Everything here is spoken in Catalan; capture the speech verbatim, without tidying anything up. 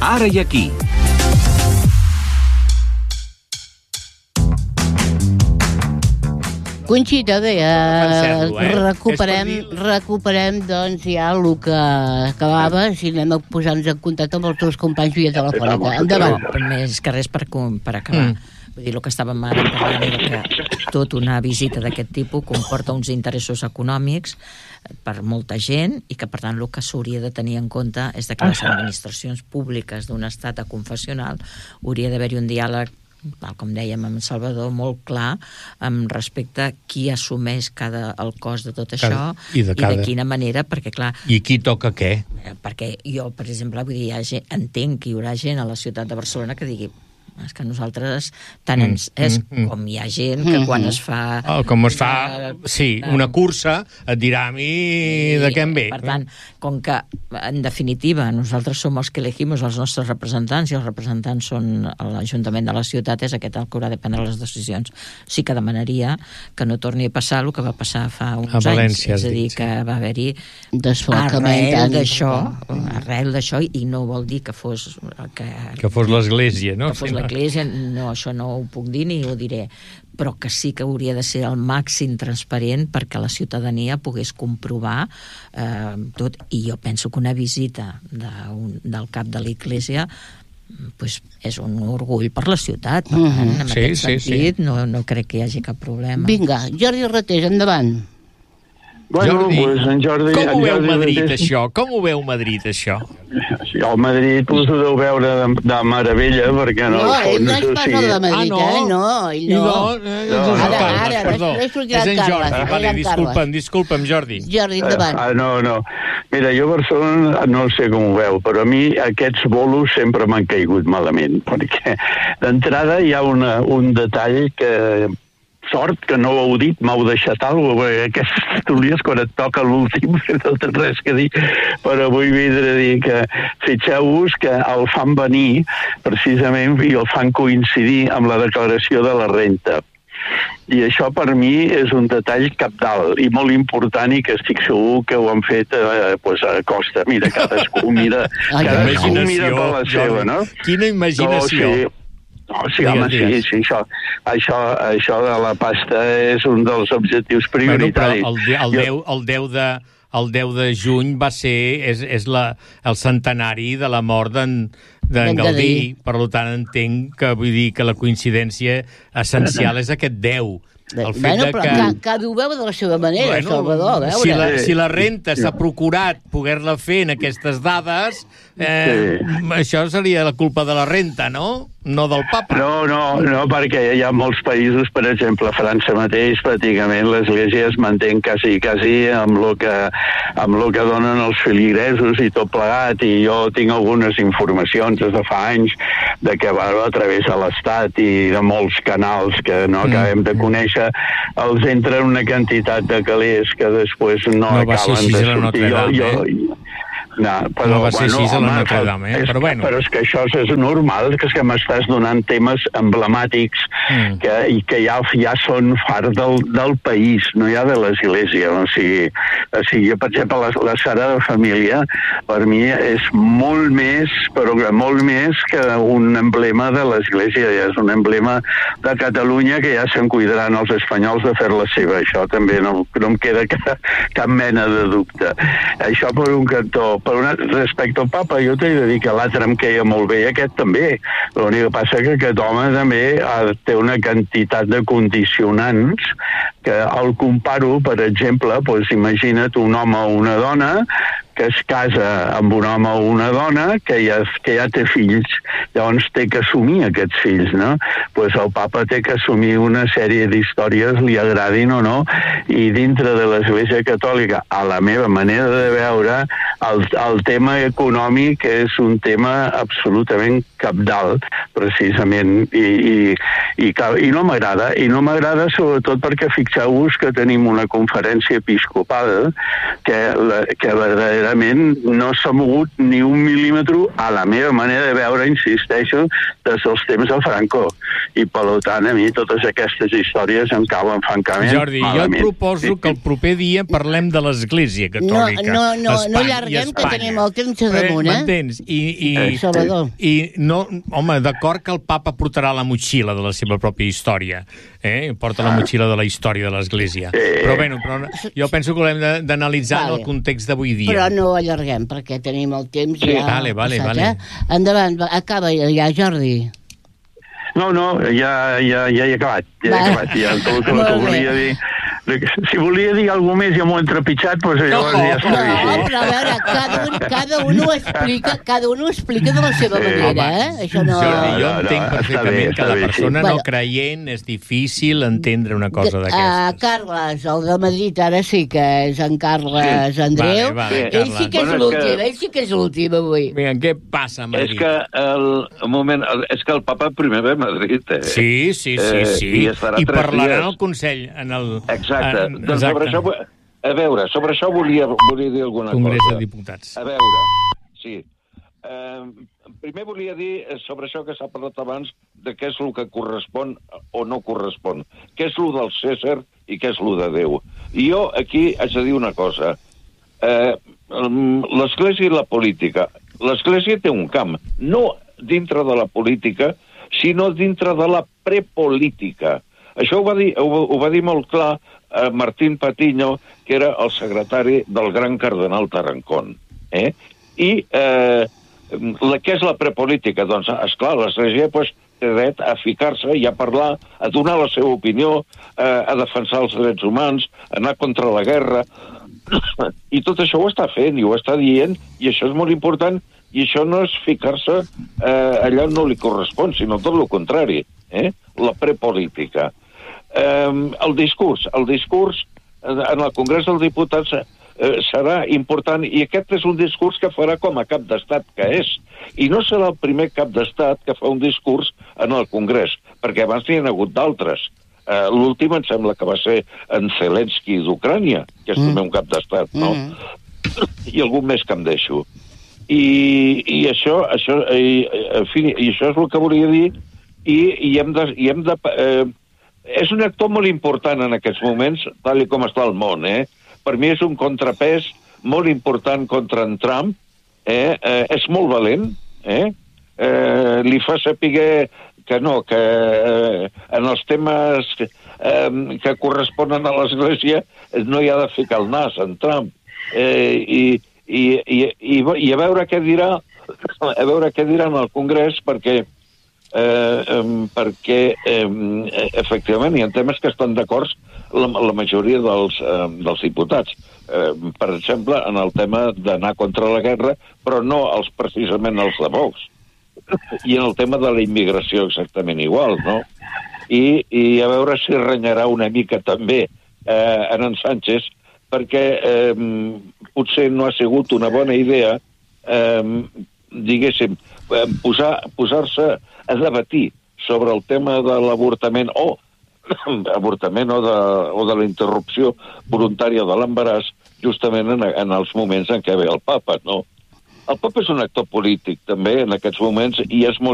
Ara i aquí. Conxita, bé, eh, recuperem, recuperem doncs ja el que acabava, si anem a posar-nos en contacte amb els teus companys via telefònica. Endavant. No, més que res per, per acabar. Mm. Vull dir, el que estàvem ara parlant era que tot una visita d'aquest tipus comporta uns interessos econòmics per molta gent i que, per tant, el que s'hauria de tenir en compte és que les administracions públiques d'un estat confessional hauria d'haver-hi un diàleg, tal com dèiem amb Salvador, molt clar amb respecte a qui assumeix cada, el cost de tot això I de, cada... i de quina manera, perquè clar... I qui toca què? Perquè jo, per exemple, vull dir, hi ha gent, entenc que hi haurà gent a la ciutat de Barcelona que digui és que nosaltres tant ens és mm, mm. com hi ha gent que quan es fa... Oh, com es fa, uh, sí, uh, una cursa, et dirà a mi i, de què em ve. Per tant, com que, en definitiva, nosaltres som els que elegim els nostres representants i els representants són l'Ajuntament de la ciutat, és aquest el que haurà de prendre les decisions. Sí que demanaria que no torni a passar el que va passar fa uns a València, anys. És a dir, dit, que va haver-hi arrel d'això, arrel d'això, i no vol dir que fos... Que, que fos l'Església, no? Que fos l'Església, no, això no ho puc dir ni ho diré, però que sí que hauria de ser el màxim transparent perquè la ciutadania pogués comprovar eh, tot, i jo penso que una visita de un, del cap de l'Església pues, és un orgull per la ciutat, per tant, en sí, aquest sí, sentit sí. no, no crec que hi hagi cap problema. Vinga, Jordi Ratés, endavant. Bueno, Jordi, pues en Jordi, com ho en veu Jordi Madrid, Ratés... això? Com ho veu Madrid, això? Sí, el Madrid us ho deu veure de, de meravella, perquè no... No, ell no és o pas sigui... el de Madrid, ah, no? eh? No, ell no. no, eh, no. Ara, Ara, ara, perdó. després sortirà És en en Jordi, Carles. vale, en disculpa'm, disculpa'm, Jordi. Jordi, endavant. Ah, no, no. Mira, jo a Barcelona no sé com ho veu, però a mi aquests bolos sempre m'han caigut malament, perquè d'entrada hi ha una, un detall que... Sort que no ho heu dit, m'heu deixat alguna cosa, perquè aquestes tertúlies, quan et toca l'últim, no tens res que dir, però vull vindre a dir que fixeu-vos que el fan venir, precisament, i el fan coincidir amb la declaració de la renta. I això per mi és un detall cabdal i molt important i que estic segur que ho han fet eh, pues, a costa. Mira, cadascú mira, cadascú mira per la seva, no? Quina imaginació. No, sí. No, sí, home, sí, sí, això, això, això de la pasta és un dels objectius prioritaris. Bueno, però el, el, deu, el, deu de, el deu de juny va ser, és, és la, el centenari de la mort d'en d'en Gaudí, per tant entenc que vull dir que la coincidència essencial és aquest deu. El fet bueno, però que... cada ho veu de la seva manera, bueno, Salvador, a veure. Si la, si la renta s'ha procurat poder-la fer en aquestes dades, eh, sí. Això seria la culpa de la renta, no? No del papa. No, no, no, perquè hi ha molts països, per exemple, a França mateix, pràcticament l'Església es manté quasi, quasi amb el que, amb el que donen els feligresos i tot plegat, i jo tinc algunes informacions des de fa anys de que va a través de l'Estat i de molts canals que no acabem de conèixer, els entren una quantitat de calés que després no, no acaben de sortir. No, jo, jo, No, però, no va ser bueno, així a la home, Notre Dame, eh? és, però bueno. Però és que això és normal, que és que m'estàs donant temes emblemàtics mm. que, i que ja, ja són fart del, del país, no ja de l'Església. O sigui, o sigui, per exemple, la, la Sagrada Família per mi és molt més, però molt més que un emblema de l'Església, ja és un emblema de Catalunya que ja se'n cuidaran els espanyols de fer la seva. Això també no, no em queda cap, cap mena de dubte. Això per un cantó. Per una, respecte al papa, jo t'he de dir que l'altre em queia molt bé i aquest també. L'únic que passa que aquest home també té una quantitat de condicionants que el comparo, per exemple, doncs imagina't un home o una dona que es casa amb un home o una dona que ja, que ja té fills, llavors té que assumir aquests fills, no? Pues el papa té que assumir una sèrie d'històries, li agradin o no, i dintre de l'Església Catòlica, a la meva manera de veure, el, el tema econòmic és un tema absolutament cabdal, precisament, i, i, i, i no m'agrada, i no m'agrada sobretot perquè fixeu-vos que tenim una conferència episcopal que, la, que verdaderament sincerament, no s'ha mogut ni un mil·límetre a la meva manera de veure, insisteixo, des dels temps de Franco. I, per tant, a mi totes aquestes històries em cauen francament Jordi, malament. jo et proposo que el proper dia parlem de l'Església Catòlica. No, no, no, Espanya, no allarguem, que tenim el temps a damunt, eh? M'entens? I, i, eh, Salvador. I, no, home, d'acord que el papa portarà la motxilla de la seva pròpia història, eh? Porta la motxilla de la història de l'Església. Però, bueno, però jo penso que l'hem d'analitzar vale. En el context d'avui dia. Però no allarguem, perquè tenim el temps sí. ja vale, vale, passat, vale. eh? Endavant, acaba ja, Jordi. No, no, ja, ja, ja he acabat. Ja he acabat, ja tot el que volia dir. Si volia dir alguna més i m'ho he entrepitjat, doncs llavors no, ja està no, bé. No, però a veure, cada un, cada un ho explica, cada un ho explica de la seva sí, manera, eh? Això no... Jordi, jo entenc no, no, perfectament bé, que la persona sí. no creient és difícil entendre una cosa d'aquestes. Uh, Carles, el de Madrid, ara sí que és en Carles sí. Andreu. Vale, vale, ell sí que és bueno, l'últim, que... ell sí que és l'últim avui. Vinga, què passa a Madrid? És que el, un moment, és que el papa primer ve a Madrid, eh? Sí, sí, sí, sí. Eh, I, I parlarà en el Consell, en el... Exacte. En, doncs sobre això, a veure, sobre això volia, volia dir alguna Congrés cosa. Congrés de Diputats. A veure, sí. Eh, primer volia dir sobre això que s'ha parlat abans de què és el que correspon o no correspon. Què és el del César i què és el de Déu. I jo aquí haig de dir una cosa. Eh, L'Església i la política. L'Església té un camp, no dintre de la política, sinó dintre de la prepolítica. Això ho va dir, ho, ho va dir molt clar eh, Martín Patiño, que era el secretari del gran cardenal Tarancón. Eh? I eh, la, què és la prepolítica? Doncs, esclar, l'Església pues, té dret a ficar-se i a parlar, a donar la seva opinió, eh, a defensar els drets humans, a anar contra la guerra. I tot això ho està fent i ho està dient, i això és molt important, i això no és ficar-se eh, allà on no li correspon, sinó tot el contrari, eh? La prepolítica. Eh, el discurs, el discurs en el Congrés dels Diputats eh, serà important, i aquest és un discurs que farà com a cap d'estat que és, i no serà el primer cap d'estat que fa un discurs en el Congrés, perquè abans n'hi ha hagut d'altres. Eh, L'últim em sembla que va ser en Zelensky d'Ucrània, que és mm. també un cap d'estat, no? Mm. I algun més que em deixo. I, i això, això i, en fi, i això és el que volia dir, i, i hem de... I hem de eh, és un actor molt important en aquests moments, tal com està el món, eh? Per mi és un contrapès molt important contra en Trump, eh? Eh, és molt valent, eh? Eh, li fa saber que no, que eh, en els temes eh, que corresponen a l'Església no hi ha de ficar el nas, en Trump. Eh, i, i, i, i, I a veure què dirà, a veure què dirà en el Congrés, perquè Eh, eh, perquè eh, efectivament hi ha temes que estan d'acord la, la majoria dels, eh, dels diputats. Eh, per exemple, en el tema d'anar contra la guerra, però no els, precisament els de Vox. I en el tema de la immigració exactament igual, no? I, i a veure si renyarà una mica també eh, en en Sánchez, perquè eh, potser no ha sigut una bona idea eh, diguéssim, posar, posar-se a debatir sobre el tema de l'avortament o avortament o de, o de la interrupció voluntària de l'embaràs justament en, en els moments en què ve el papa, no? El papa és un actor polític també en aquests moments i és molt